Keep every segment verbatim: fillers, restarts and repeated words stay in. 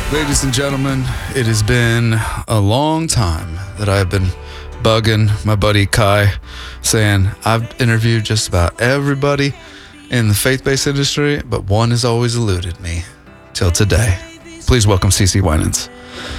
Ladies and gentlemen, it has been a long time that I've been bugging my buddy Kai, saying I've interviewed just about everybody in the faith-based industry, but one has always eluded me till today. Please welcome CeCe Winans.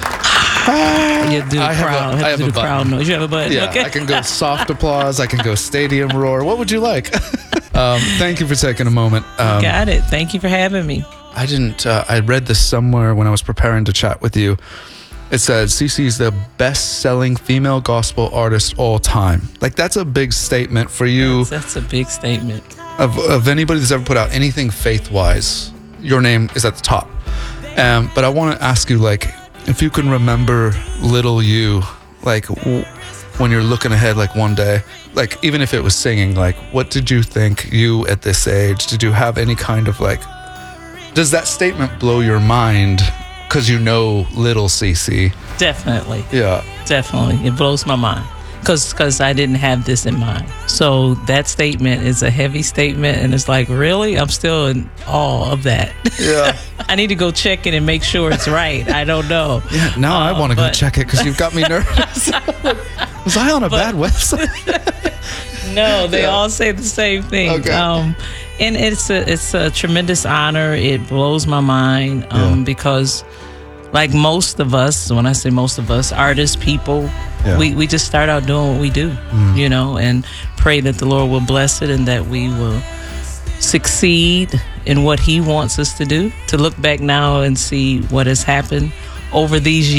You do the I have crowd. a, I have do a the crowd button. noise. You have a button. Yeah, Okay. I can go soft applause. I can go stadium roar. What would you like? um, thank you for taking a moment. Um, Got it. Thank you for having me. I didn't, uh, I read this somewhere when I was preparing to chat with you. It said CeCe is the best-selling female gospel artist all time. Like, that's a big statement for you. That's, that's a big statement. Of, of anybody that's ever put out anything faith-wise, your name is at the top. Um, but I want to ask you, like, if you can remember little you, like, w- when you're looking ahead, like, one day, like, even if it was singing, like, what did you think you at this age? Did you have any kind of, like, does that statement blow your mind because you know little CeCe? Definitely. Yeah. Definitely. It blows my mind because because I didn't have this in mind. So that statement is a heavy statement, and it's like, really? I'm still in awe of that. Yeah. I need to go check it and make sure it's right. I don't know. Yeah, now Uh, I want to go but- check it because you've got me nervous. Was I on a bad website? No, they Yeah. all say the same thing. Okay. Um, and it's a it's a tremendous honor. It blows my mind um, Yeah. because, like most of us, when I say most of us, artists, people, Yeah. we, we just start out doing what we do, you know, and pray that the Lord will bless it and that we will succeed in what He wants us to do. To look back now and see what has happened over these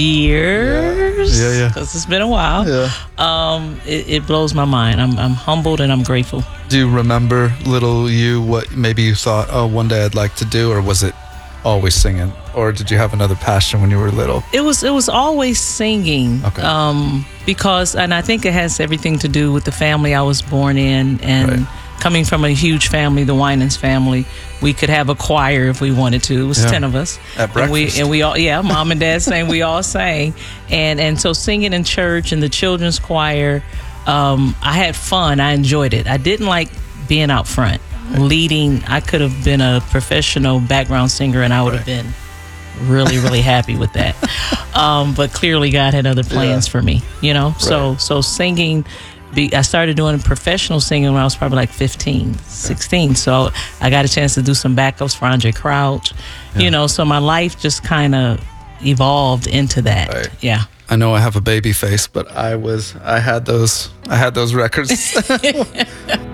years, Yeah, yeah. because it's been a while. Yeah. Um, it, it blows my mind. I'm I'm humbled and I'm grateful. Do you remember little you, what maybe you thought, oh, one day I'd like to do, or was it always singing? Or did you have another passion when you were little? It was it was always singing. Okay. Um, because and I think it has everything to do with the family I was born in, and Right. coming from a huge family, the Winans family. We could have a choir if we wanted to. It was Yeah. ten of us. At And we, breakfast. and we all, yeah, mom and dad sang, we all sang. And and so singing in church and the children's choir, um, I had fun. I enjoyed it. I didn't like being out front, leading. I could have been a professional background singer and I would have Right. been really, really happy with that. Um, but clearly God had other plans Yeah. for me, you know? So, Right. so singing, be, I started doing professional singing when I was probably like fifteen, sixteen. So I got a chance to do some backups for Andre Crouch, Yeah. you know, so my life just kind of evolved into that. Right. Yeah. I know I have a baby face, but I was, I had those, I had those records.